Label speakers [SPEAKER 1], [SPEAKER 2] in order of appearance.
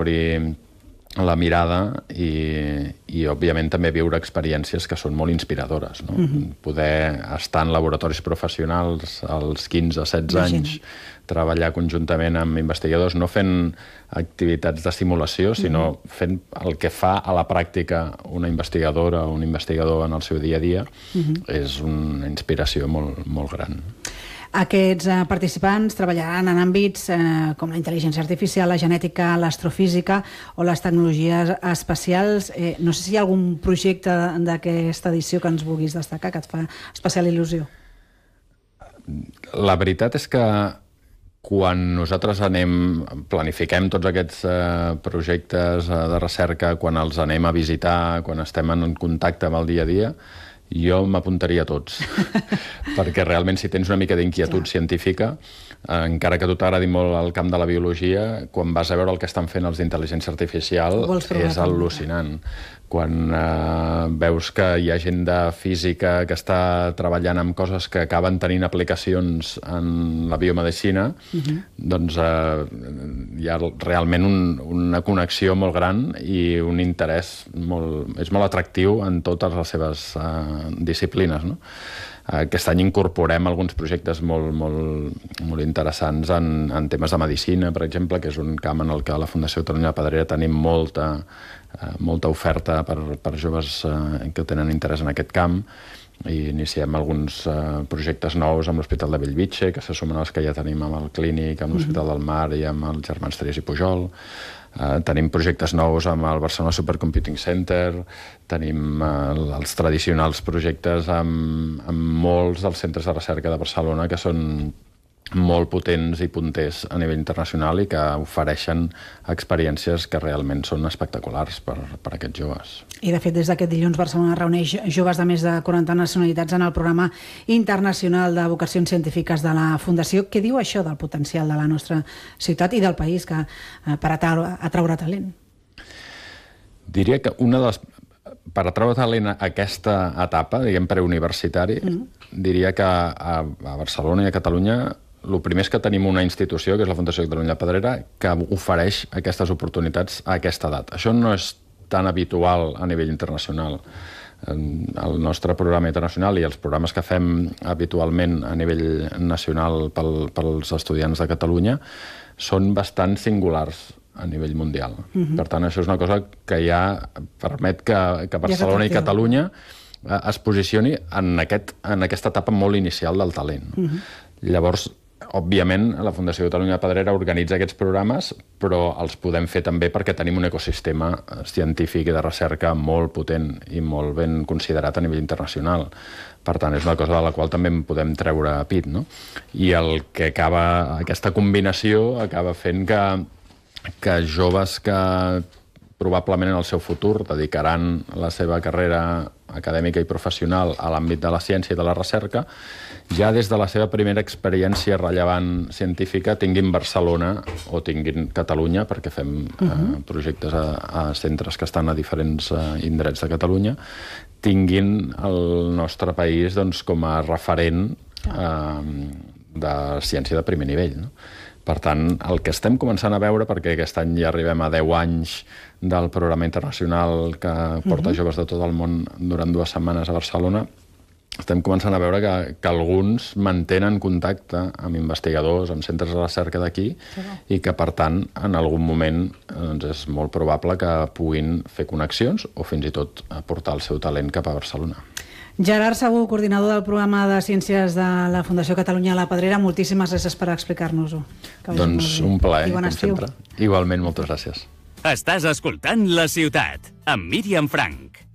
[SPEAKER 1] obrir la mirada i òbviament també viure experiències que són molt inspiradores, no? Poder estar en laboratoris professionals als 15-16 anys, treballar conjuntament amb investigadors, no fent activitats de simulació, sinó fent el que fa a la pràctica una investigadora o un investigador en el seu dia a dia, és una inspiració molt, molt gran.
[SPEAKER 2] Aquests participants treballaran en àmbits com la intel·ligència artificial, la genètica, l'astrofísica o les tecnologies espacials. No sé si hi ha algun projecte d'aquesta edició que ens vulguis destacar, que et fa especial il·lusió.
[SPEAKER 1] La veritat és que quan nosaltres planifiquem tots aquests projectes de recerca, quan els anem a visitar, quan estem en contacte amb el dia a dia, jo m'apuntaria a tots, perquè realment si tens una mica d'inquietud científica, encara que a tu t'agradi molt el camp de la biologia, quan vas a veure el que estan fent els d'intel·ligència artificial és al·lucinant. Quan veus que hi ha gent de física que està treballant amb coses que acaben tenint aplicacions en la biomedicina, doncs hi ha realment una connexió molt gran i un interès és molt atractiu en totes les seves disciplines, no? Aquest any incorporem alguns projectes molt interessants en temes de medicina, per exemple, que és un camp en el que a la Fundació Catalunya de la Pedrera tenim molta oferta per joves que tenen interès en aquest camp, i iniciem alguns projectes nous amb l'Hospital de Bellvitge, que se sumen als que ja tenim amb el Clínic, amb l'Hospital del Mar i amb els germans Trias i Pujol. Tenim projectes nous amb el Barcelona Supercomputing Center, tenim els tradicionals projectes amb molts dels centres de recerca de Barcelona que són molt potents i punters a nivell internacional i que ofereixen experiències que realment són espectaculars per aquests joves.
[SPEAKER 2] I de fet des d'aquest dilluns Barcelona reuneix joves de més de 40 nacionalitats en el programa internacional de vocacions científiques de la Fundació. Què diu això del potencial de la nostra ciutat i del país per atraure talent?
[SPEAKER 1] Diria que per atraure talent a aquesta etapa, diguem, preuniversitari, diria que a Barcelona i a Catalunya el primer és que tenim una institució, que és la Fundació Catalunya de Pedrera, que ofereix aquestes oportunitats a aquesta edat. Això no és tan habitual a nivell internacional. El nostre programa internacional i els programes que fem habitualment a nivell nacional pels estudiants de Catalunya són bastant singulars a nivell mundial. Per tant, això és una cosa que ja permet que Barcelona i Catalunya es posicioni en aquesta etapa molt inicial del talent. Llavors, òbviament, la Fundació Catalunya de Pedrera organitza aquests programes, però els podem fer també perquè tenim un ecosistema científic i de recerca molt potent i molt ben considerat a nivell internacional. Per tant, és una cosa de la qual també en podem treure pit, no? I aquesta combinació acaba fent que joves que probablement en el seu futur dedicaran la seva carrera acadèmica i professional a l'àmbit de la ciència i de la recerca, ja des de la seva primera experiència rellevant científica tinguin Barcelona o tinguin Catalunya, perquè fem projectes a centres que estan a diferents indrets de Catalunya, tinguin el nostre país com a referent de ciència de primer nivell, no? Per tant, el que estem començant a veure, perquè aquest any ja arribem a 10 anys del programa internacional que porta joves de tot el món durant 2 setmanes a Barcelona, estem començant a veure que alguns mantenen contacte amb investigadors, amb centres de recerca d'aquí, i que, per tant, en algun moment és molt probable que puguin fer connexions o fins i tot aportar el seu talent cap a Barcelona.
[SPEAKER 2] Gerard Segur, coordinador del programa de Ciències de la Fundació Catalunya de la Pedrera, moltíssimes gràcies per explicar-nos-ho.
[SPEAKER 1] Doncs un plaer, com sempre. Igualment, moltes gràcies.
[SPEAKER 3] Estàs escoltant La Ciutat, amb Míriam Frank.